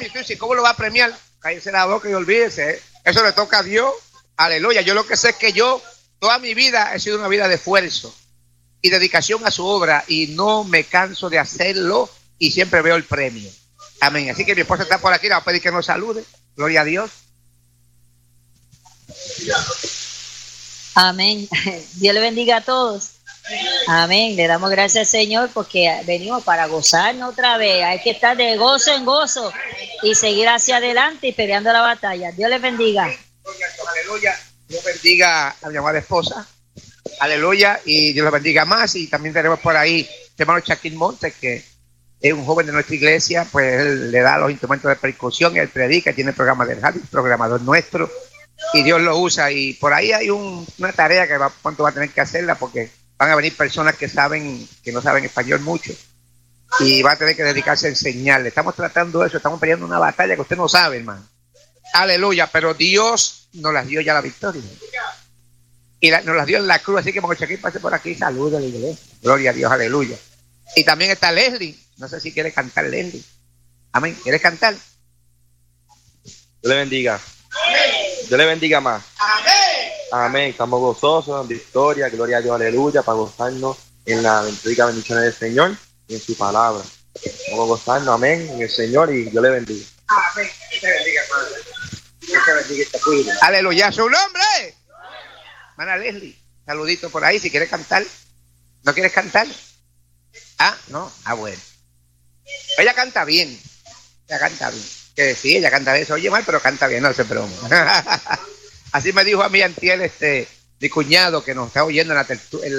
premio. Tú dices, ¿cómo lo va a premiar? Cállese la boca y olvídese. Eso le toca a Dios. Aleluya. Yo lo que sé es que yo, toda mi vida, he sido una vida de esfuerzo y dedicación a su obra, y no me canso de hacerlo, y siempre veo el premio. Amén. Así que mi esposa está por aquí, le voy a pedir que nos salude. Gloria a Dios. Amén. Dios le bendiga a todos. Amén. Le damos gracias al Señor porque venimos para gozarnos otra vez. Hay que estar de gozo en gozo y seguir hacia adelante y peleando la batalla. Dios les bendiga. Aleluya. Dios bendiga a mi amada esposa. Aleluya. Y Dios les bendiga más. Y también tenemos por ahí el hermano Chaquín Montes, que es un joven de nuestra iglesia. Pues él le da los instrumentos de percusión, él predica, tiene el programa del radio, programador nuestro, y Dios lo usa. Y por ahí hay una tarea que pronto va a tener que hacerla, porque van a venir personas que no saben español mucho, y va a tener que dedicarse a enseñarle. Estamos tratando eso, estamos peleando una batalla que usted no sabe, hermano. Aleluya, pero Dios nos las dio ya la victoria. Y nos las dio en la cruz, así que como Chaquín pase por aquí, saluda a la iglesia. Gloria a Dios, aleluya. Y también está Leslie, no sé si quiere cantar Leslie. Amén, ¿quieres cantar? Dios le bendiga. Dios le bendiga más. Amén. Amén. Estamos gozosos en victoria, gloria a Dios, aleluya, para gozarnos en la rica bendiciones del Señor y en su palabra. Vamos a gozarnos, amén, en el Señor, y Dios le bendiga. Amén. Dios te bendiga, hermano. Dios te bendiga y te cuide. Aleluya, su nombre. Hermana Leslie, saludito por ahí, si quieres cantar. ¿No quieres cantar? Ah, no, bueno. Ella canta bien. Que sí, ella canta bien. Se oye mal, pero canta bien, no se broma. Así me dijo a mí antier mi cuñado, que nos está oyendo en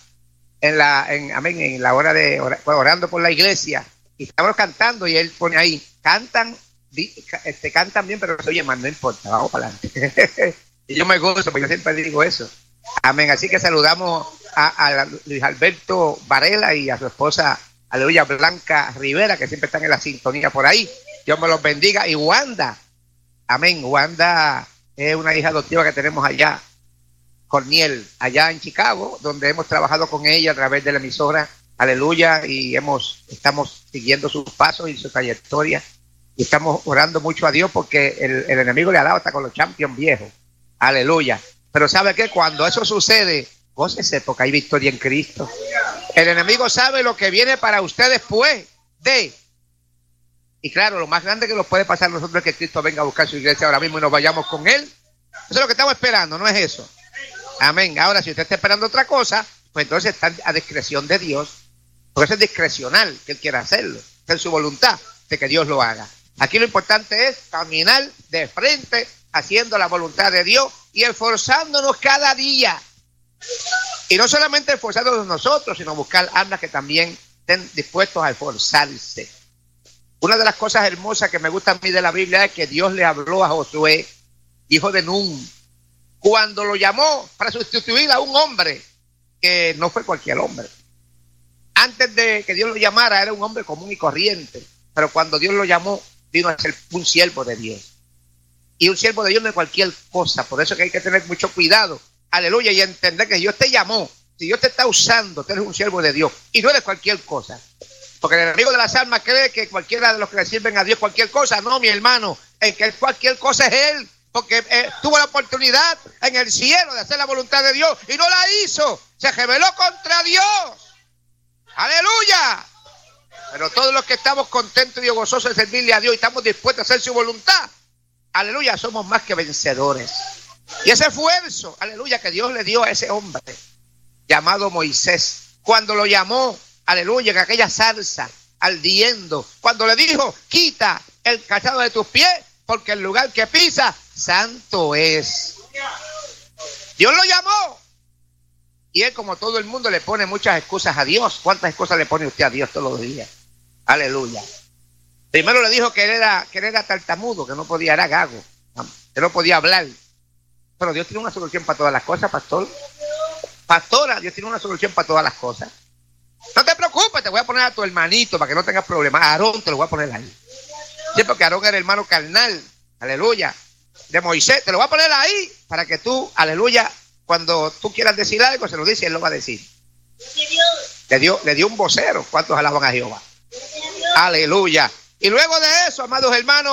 la hora de orando por la iglesia, y estábamos cantando, y él pone ahí, cantan bien, pero se oye mal, no importa, vamos para adelante. Y yo me gozo, porque yo siempre digo eso. Amén. Así que saludamos a Luis Alberto Varela y a su esposa, aleluya, Blanca Rivera, que siempre están en la sintonía por ahí. Dios me los bendiga. Y Wanda, amén. Wanda es una hija adoptiva que tenemos allá, Corniel, allá en Chicago, donde hemos trabajado con ella a través de la emisora, aleluya, y estamos siguiendo sus pasos y su trayectoria, y estamos orando mucho a Dios, porque el enemigo le ha dado hasta con los champions viejos, aleluya. Pero ¿sabe qué? Cuando eso sucede, gócese, porque hay victoria en Cristo. El enemigo sabe lo que viene para usted después de... Y claro, lo más grande que nos puede pasar a nosotros es que Cristo venga a buscar su iglesia ahora mismo y nos vayamos con Él. Eso es lo que estamos esperando, ¿no es eso? Amén. Ahora, si usted está esperando otra cosa, pues entonces está a discreción de Dios, porque eso es discrecional, que Él quiera hacerlo. Está en su voluntad de que Dios lo haga. Aquí lo importante es caminar de frente, haciendo la voluntad de Dios y esforzándonos cada día. Y no solamente esforzándonos nosotros, sino buscar almas que también estén dispuestos a esforzarse. Una de las cosas hermosas que me gusta a mí de la Biblia es que Dios le habló a Josué, hijo de Nun, cuando lo llamó para sustituir a un hombre que no fue cualquier hombre. Antes de que Dios lo llamara, era un hombre común y corriente, pero cuando Dios lo llamó, vino a ser un siervo de Dios. Y un siervo de Dios no es cualquier cosa, por eso que hay que tener mucho cuidado, aleluya, y entender que Dios te llamó, si Dios te está usando, tú eres un siervo de Dios, y no eres cualquier cosa. Porque el enemigo de las almas cree que cualquiera de los que le sirven a Dios cualquier cosa. No, mi hermano, el que cualquier cosa es Él, porque tuvo la oportunidad en el cielo de hacer la voluntad de Dios y no la hizo, se rebeló contra Dios. Aleluya. Pero todos los que estamos contentos y gozosos de servirle a Dios y estamos dispuestos a hacer su voluntad, aleluya, somos más que vencedores. Y ese esfuerzo, aleluya, que Dios le dio a ese hombre llamado Moisés, cuando lo llamó, aleluya, en aquella zarza ardiendo, cuando le dijo, quita el calzado de tus pies, porque el lugar que pisa, santo es. Dios lo llamó. Y él, como todo el mundo, le pone muchas excusas a Dios. ¿Cuántas excusas le pone usted a Dios todos los días? Aleluya. Primero le dijo que él era tartamudo, que no podía, era gago, que no podía hablar. Pero Dios tiene una solución para todas las cosas, pastor. Pastora, Dios tiene una solución para todas las cosas. No te preocupes, te voy a poner a tu hermanito para que no tengas problemas. A Aarón te lo voy a poner ahí. Sí, porque Aarón era el hermano carnal, aleluya, de Moisés. Te lo voy a poner ahí para que tú, aleluya, cuando tú quieras decir algo, se lo dice y él lo va a decir. Le dio un vocero. ¿Cuántos alaban a Jehová? Aleluya. Y luego de eso, amados hermanos,